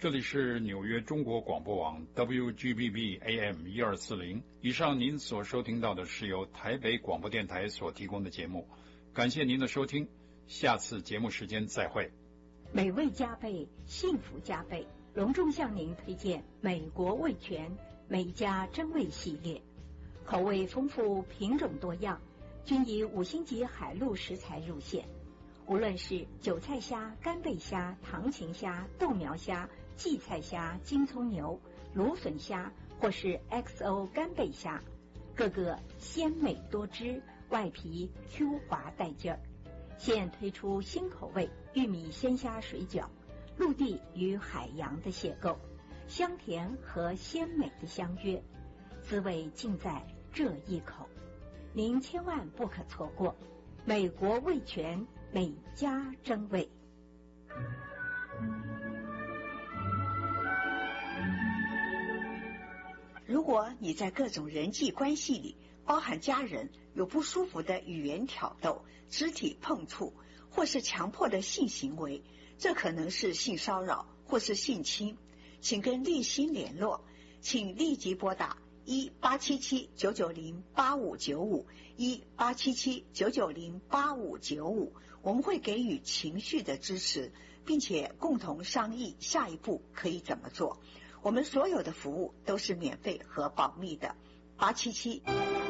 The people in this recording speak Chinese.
这里是纽约中国广播网 WGBB AM 1240。以上您所收听到的是由台北广播电台所提供的节目，感谢您的收听，下次节目时间再会。 美味加倍，幸福加倍，隆重向您推荐美国味全美加真味系列，口味丰富，品种多样，均以5星级海陆食材入线。无论是韭菜虾、干贝虾、唐芹虾、豆苗虾、荠菜虾、金葱牛、芦笋虾，或是 XO 干贝虾，个个鲜美多汁，外皮 Q 滑带劲儿。现推出新口味玉米鲜虾水饺，陆地与海洋的邂逅，香甜和鲜美的相约，滋味尽在这一口，您千万不可错过。美国味全美加真味。 如果你在各种人际关系里，包含家人，有不舒服的语言挑逗、肢体碰触，或是强迫的性行为，这可能是性骚扰或是性侵，请跟立新联络，请立即拨打1877-990-8595 1877-990-8595，我们会给予情绪的支持，并且共同商议下一步可以怎么做。我们所有的服务都是免费和保密的。877